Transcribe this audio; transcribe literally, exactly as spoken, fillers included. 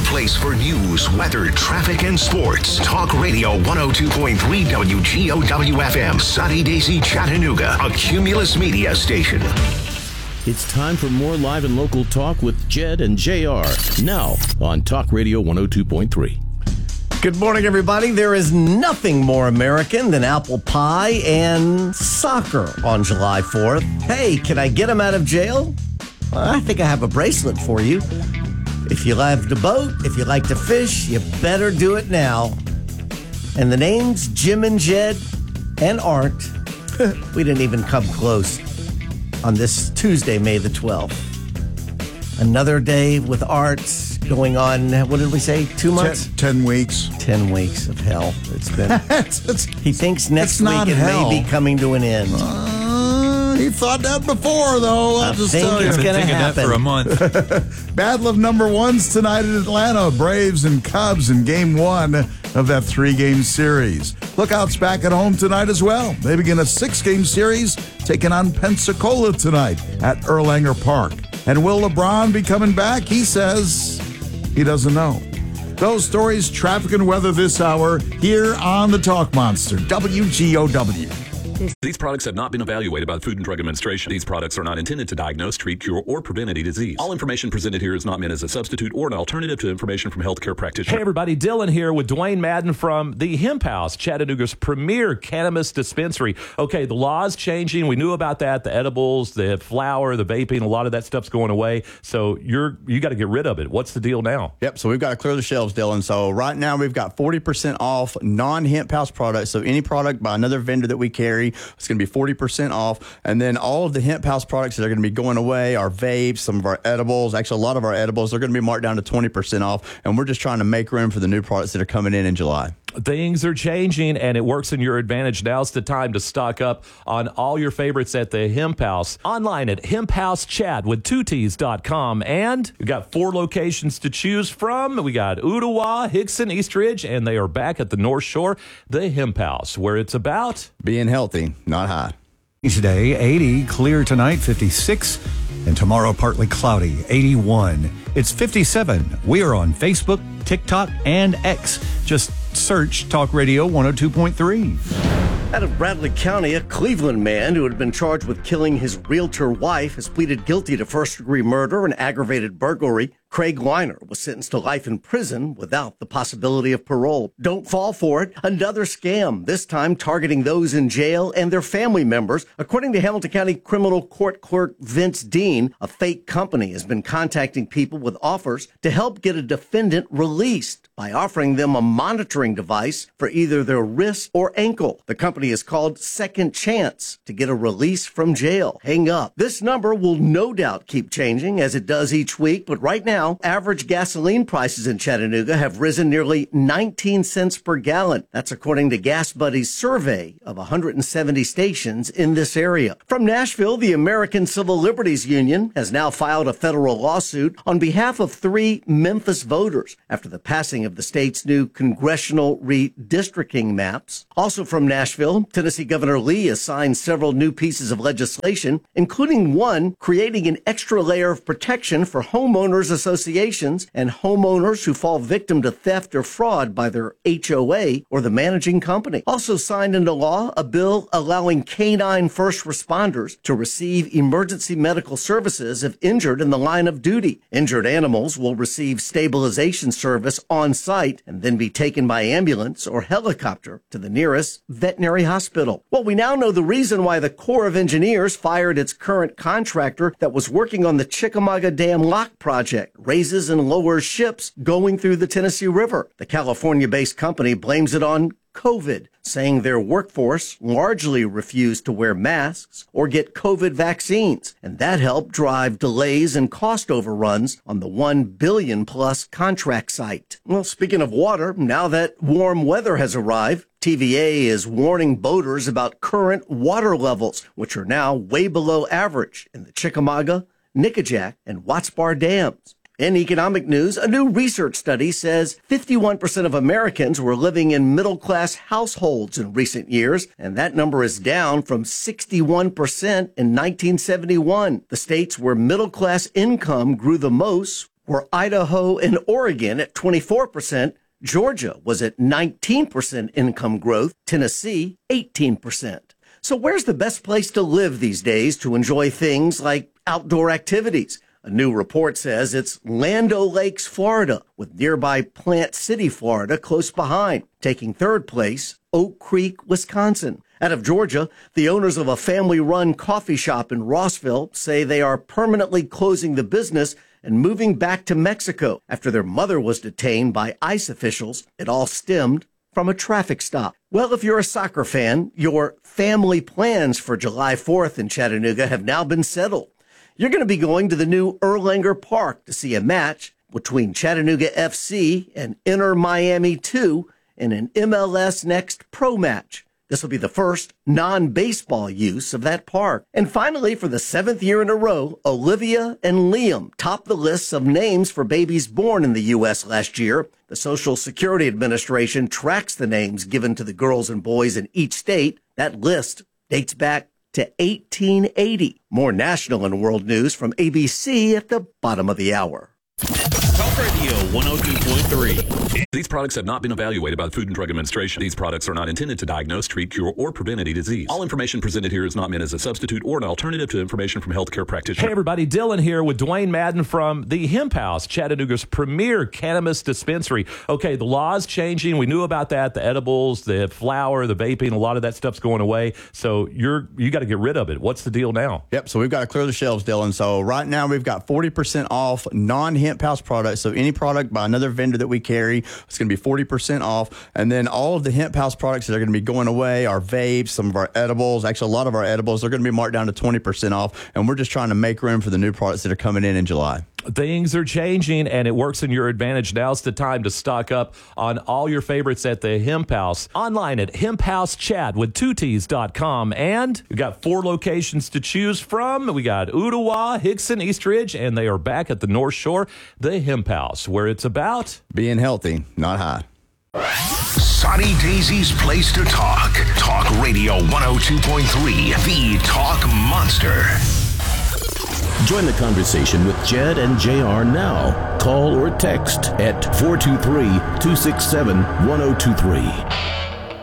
place for news, weather, traffic, and sports. Talk Radio one oh two point three W G O W F M, Sunny Daisy, Chattanooga, a Cumulus Media station. It's time for more live and local talk with Jed and J R. Now on Talk Radio one oh two point three. Good morning, everybody. There is nothing more American than apple pie and soccer on July fourth. Hey, can I get him out of jail? I think I have a bracelet for you. If you love to boat, if you like to fish, you better do it now. And the names, Jim and Jed and Art, we didn't even come close on this Tuesday, May the twelfth. Another day with Art going on, what did we say, two months? Ten, ten weeks. Ten weeks of hell. It's been. it's, it's, he thinks next week it hell. may be coming to an end. Uh, he thought that before, though. I'll I just think tell you. it's I've been gonna thinking happen. that for a month. Battle of number ones tonight in Atlanta. Braves and Cubs in game one of that three-game series. Lookouts back at home tonight as well. They begin a six-game series taking on Pensacola tonight at Erlanger Park. And will LeBron be coming back? He says he doesn't know. Those stories, traffic, and weather this hour here on the Talk Monster, W G O W. These products have not been evaluated by the Food and Drug Administration. These products are not intended to diagnose, treat, cure, or prevent any disease. All information presented here is not meant as a substitute or an alternative to information from healthcare practitioners. Hey, everybody. Dylan here with Dwayne Madden from the Hemp House, Chattanooga's premier cannabis dispensary. Okay, the law's changing. We knew about that. The edibles, the flower, the vaping, a lot of that stuff's going away. So you're you got to get rid of it. What's the deal now? Yep, so we've got to clear the shelves, Dylan. So right now we've got forty percent off non-Hemp House products. So any product by another vendor that we carry, it's going to be forty percent off. And then all of the Hemp House products that are going to be going away, our vapes, some of our edibles, actually a lot of our edibles, they're going to be marked down to twenty percent off. And we're just trying to make room for the new products that are coming in in July. Things are changing, and it works in your advantage. Now's the time to stock up on all your favorites at the Hemp House. Online at hemp house chat with two T's dot com. And we got four locations to choose from. We got Ottawa, Hickson, Eastridge, and they are back at the North Shore, the Hemp House, where it's about being healthy, not high. Today, eighty, clear tonight, fifty-six, and tomorrow partly cloudy, eighty-one. It's fifty-seven. We are on Facebook, TikTok, and X. Just search Talk Radio one oh two point three. Out of Bradley County, a Cleveland man who had been charged with killing his realtor wife has pleaded guilty to first-degree murder and aggravated burglary. Craig Weiner was sentenced to life in prison without the possibility of parole. Don't fall for it. Another scam, this time targeting those in jail and their family members. According to Hamilton County Criminal Court Clerk Vince Dean, a fake company has been contacting people with offers to help get a defendant released by offering them a monitoring device for either their wrist or ankle. The company is called Second Chance to get a release from jail. Hang up. This number will no doubt keep changing as it does each week, but right now, average gasoline prices in Chattanooga have risen nearly nineteen cents per gallon. That's according to Gas Buddy's survey of one hundred seventy stations in this area. From Nashville, the American Civil Liberties Union has now filed a federal lawsuit on behalf of three Memphis voters after the passing of the state's new congressional redistricting maps. Also from Nashville, Tennessee Governor Lee has signed several new pieces of legislation, including one creating an extra layer of protection for homeowners associated associations and homeowners who fall victim to theft or fraud by their H O A or the managing company. Also signed into law, a bill allowing canine first responders to receive emergency medical services if injured in the line of duty. Injured animals will receive stabilization service on site and then be taken by ambulance or helicopter to the nearest veterinary hospital. Well, we now know the reason why the Corps of Engineers fired its current contractor that was working on the Chickamauga Dam Lock project. Raises and lowers ships going through the Tennessee River. The California-based company blames it on COVID, saying their workforce largely refused to wear masks or get COVID vaccines, and that helped drive delays and cost overruns on the one billion plus contract site. Well, speaking of water, now that warm weather has arrived, T V A is warning boaters about current water levels, which are now way below average in the Chickamauga, Nickajack, and Watts Bar dams. In economic news, a new research study says fifty-one percent of Americans were living in middle-class households in recent years, and that number is down from sixty-one percent in nineteen seventy-one. The states where middle-class income grew the most were Idaho and Oregon at twenty-four percent. Georgia was at nineteen percent income growth. Tennessee, eighteen percent. So where's the best place to live these days to enjoy things like outdoor activities? A new report says it's Land O'Lakes, Florida, with nearby Plant City, Florida, close behind. Taking third place, Oak Creek, Wisconsin. Out of Georgia, the owners of a family-run coffee shop in Rossville say they are permanently closing the business and moving back to Mexico after their mother was detained by ICE officials. It all stemmed from a traffic stop. Well, if you're a soccer fan, your family plans for July fourth in Chattanooga have now been settled. You're going to be going to the new Erlanger Park to see a match between Chattanooga F C and Inter Miami two in an M L S Next Pro match. This will be the first non-baseball use of that park. And finally, for the seventh year in a row, Olivia and Liam topped the lists of names for babies born in the U S last year. The Social Security Administration tracks the names given to the girls and boys in each state. That list dates back to eighteen eighty. More national and world news from A B C at the bottom of the hour. Talk Radio one oh two point three. These products have not been evaluated by the Food and Drug Administration. These products are not intended to diagnose, treat, cure, or prevent any disease. All information presented here is not meant as a substitute or an alternative to information from healthcare practitioners. Hey, everybody. Dylan here with Dwayne Madden from the Hemp House, Chattanooga's premier cannabis dispensary. Okay, the law's changing. We knew about that. The edibles, the flower, the vaping, a lot of that stuff's going away. So you're you got to get rid of it. What's the deal now? Yep, so we've got to clear the shelves, Dylan. So right now we've got forty percent off non-Hemp House products. So any product by another vendor that we carry, it's going to be forty percent off. And then all of the Hemp House products that are going to be going away, our vapes, some of our edibles, actually a lot of our edibles, they're going to be marked down to twenty percent off. And we're just trying to make room for the new products that are coming in in July. Things are changing, and it works in your advantage. Now's the time to stock up on all your favorites at the Hemp House. Online at hemp house chat with two T's dot com. And we've got four locations to choose from. We got Ottawa, Hickson, East Ridge, and they are back at the North Shore, the Hemp House, where it's about being healthy, not high. Sonny Daisy's place to talk. Talk Radio one oh two point three, the Talk Monster. Join the conversation with Jed and J R now. Call or text at four two three, two six seven, one oh two three.